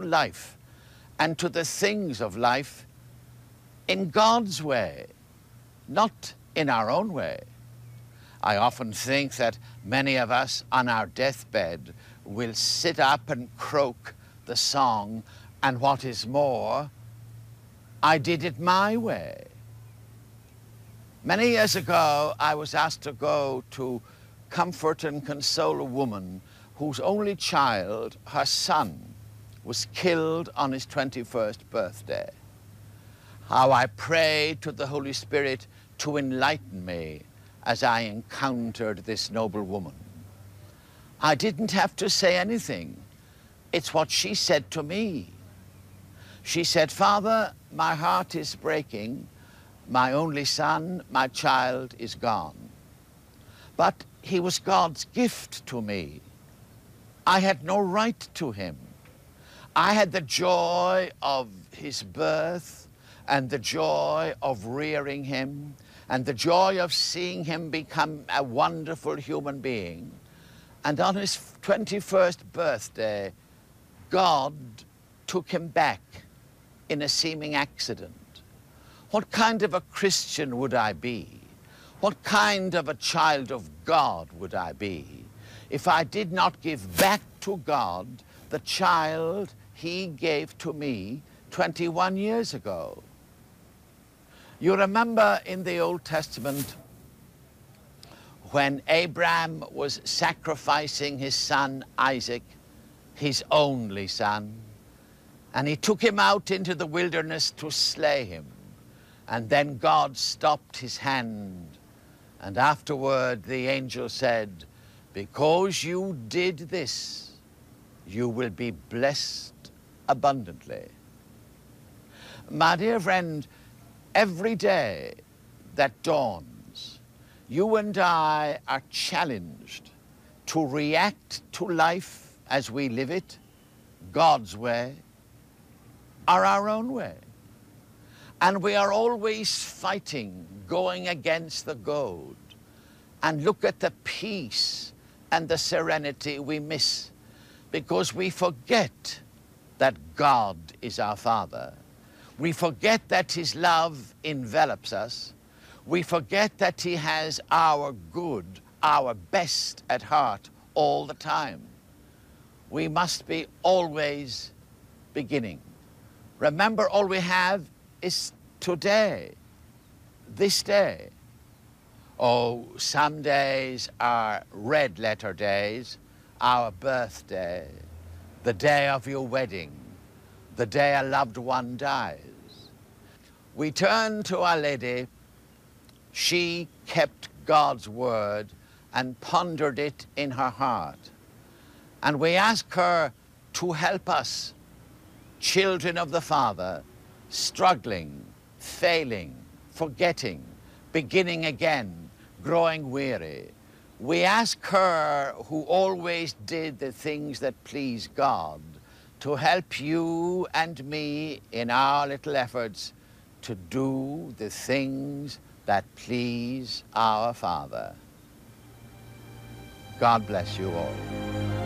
life and to the things of life in God's way, not in our own way. I often think that many of us on our deathbed will sit up and croak the song, and what is more, I did it my way. Many years ago, I was asked to go to comfort and console a woman whose only child, her son, was killed on his 21st birthday. How I prayed to the Holy Spirit to enlighten me as I encountered this noble woman. I didn't have to say anything. It's what she said to me. She said, "Father, my heart is breaking. My only son, my child, is gone. But he was God's gift to me. I had no right to him. I had the joy of his birth and the joy of rearing him and the joy of seeing him become a wonderful human being. And on his 21st birthday, God took him back in a seeming accident. What kind of a Christian would I be? What kind of a child of God would I be if I did not give back to God the child he gave to me 21 years ago? You remember in the Old Testament when Abraham was sacrificing his son Isaac, his only son, and he took him out into the wilderness to slay him. And then God stopped his hand. And afterward the angel said, "Because you did this, you will be blessed abundantly." My dear friend, every day that dawns, you and I are challenged to react to life as we live it, God's way or our own way. And we are always fighting, going against the goad. And look at the peace and the serenity we miss because we forget that God is our Father. We forget that his love envelops us. We forget that he has our good, our best at heart all the time. We must be always beginning. Remember, all we have is today, this day. Oh, some days are red letter days, our birthday, the day of your wedding, the day a loved one dies. We turn to Our Lady. She kept God's word and pondered it in her heart. And we ask her to help us, children of the Father, struggling, failing, forgetting, beginning again, growing weary. We ask her, who always did the things that please God, to help you and me in our little efforts to do the things that please our Father. God bless you all.